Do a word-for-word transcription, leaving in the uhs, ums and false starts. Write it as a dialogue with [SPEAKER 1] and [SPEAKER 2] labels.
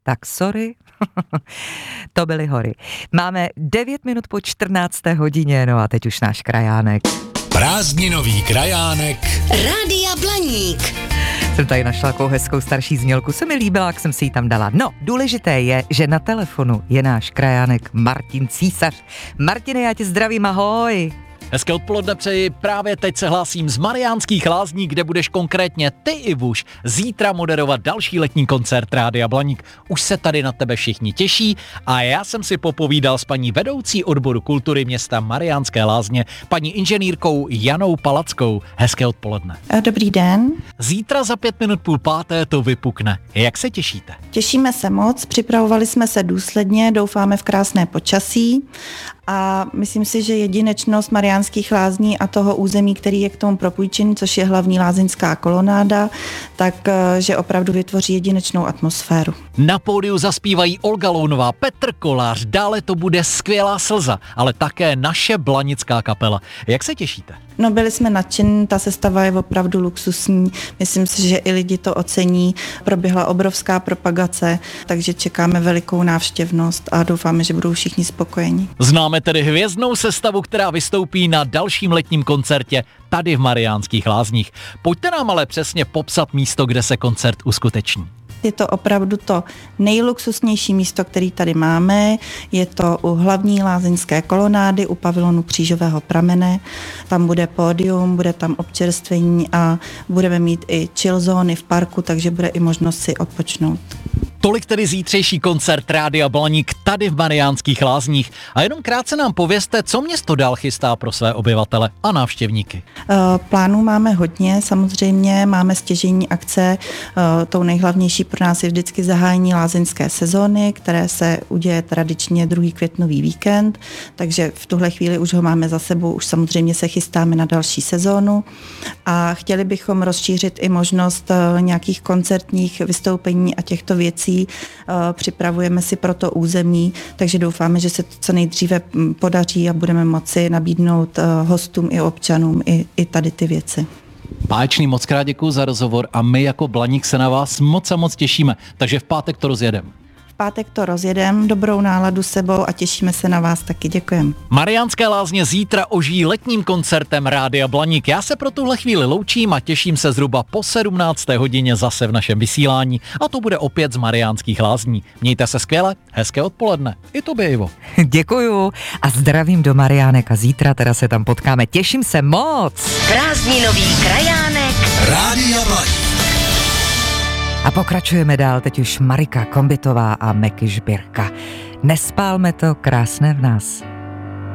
[SPEAKER 1] tak sorry. To byly hory. Máme devět minut po čtrnácté hodině, no a teď už náš krajánek.
[SPEAKER 2] Prázdninový krajánek
[SPEAKER 3] Rádia Blaník.
[SPEAKER 1] Jsem tady našla takovou hezkou starší znělku, se mi líbila, jak jsem si ji tam dala. No, důležité je, že na telefonu je náš krajánek Martin Císař. Martine, já tě zdravím, ahoj.
[SPEAKER 4] Hezké odpoledne přeji, právě teď se hlásím z Mariánských Lázní, kde budeš konkrétně ty, Ivuš, zítra moderovat další letní koncert Rádia Blaník. Už se tady na tebe všichni těší a já jsem si popovídal s paní vedoucí odboru kultury města Mariánské Lázně, paní inženýrkou Janou Palackou. Hezké odpoledne.
[SPEAKER 5] Dobrý den.
[SPEAKER 4] Zítra za pět minut půl páté to vypukne. Jak se těšíte?
[SPEAKER 5] Těšíme se moc, připravovali jsme se důsledně, doufáme v krásné počasí a myslím si, že jedinečnost Mariánských Lázní a toho území, který je k tomu propůjčen, což je hlavní lázeňská kolonáda, tak že opravdu vytvoří jedinečnou atmosféru.
[SPEAKER 4] Na pódiu zaspívají Olga Lounová, Petr Kolář, dále to bude Skvělá slza, ale také naše blanická kapela. Jak se těšíte?
[SPEAKER 5] No, byli jsme nadšení, ta sestava je opravdu luxusní, myslím si, že i lidi to ocení, proběhla obrovská propagace, takže čekáme velikou návštěvnost a doufáme, že budou všichni spokojení.
[SPEAKER 4] Známe tedy hvězdnou sestavu, která vystoupí na dalším letním koncertě tady v Mariánských Lázních. Pojďte nám ale přesně popsat místo, kde se koncert uskuteční.
[SPEAKER 5] Je to opravdu to nejluxusnější místo, který tady máme. Je to u hlavní lázeňské kolonády, u pavilonu Křížového pramene. Tam bude pódium, bude tam občerstvení a budeme mít i chill zóny v parku, takže bude i možnost si odpočnout.
[SPEAKER 4] Tolik tedy zítřejší koncert Rádia Blaník tady v Mariánských Lázních. A jenom krátce nám povězte, co město dál chystá pro své obyvatele a návštěvníky.
[SPEAKER 5] Plánů máme hodně, samozřejmě máme stěžejní akce. Tou nejhlavnější pro nás je vždycky zahájení lázeňské sezóny, které se uděje tradičně druhý květnový víkend, takže v tuhle chvíli už ho máme za sebou, už samozřejmě se chystáme na další sezónu a chtěli bychom rozšířit i možnost nějakých koncertních vystoupení a těchto věcí. Připravujeme si pro to území, takže doufáme, že se to co nejdříve podaří a budeme moci nabídnout hostům i občanům i, i tady ty věci.
[SPEAKER 4] Báječný, moc krát děkuju za rozhovor a my jako Blaník se na vás moc a moc těšíme, takže v pátek to rozjedeme.
[SPEAKER 5] V pátek to rozjedem, dobrou náladu sebou a těšíme se na vás taky, děkujem.
[SPEAKER 4] Mariánské Lázně zítra ožijí letním koncertem Rádia Blaník. Já se pro tuhle chvíli loučím a těším se zhruba po sedmnácté hodině zase v našem vysílání a to bude opět z Mariánských Lázní. Mějte se skvěle, hezké odpoledne. I tobě, Ivo.
[SPEAKER 1] Děkuju a zdravím do Mariánek a zítra teda se tam potkáme. Těším se moc.
[SPEAKER 3] Prázdninový krajánek
[SPEAKER 2] Rádia Blaník.
[SPEAKER 1] A pokračujeme dál, teď už Marika Kombitová a Meky Žbírka. Nespálme to krásné v nás.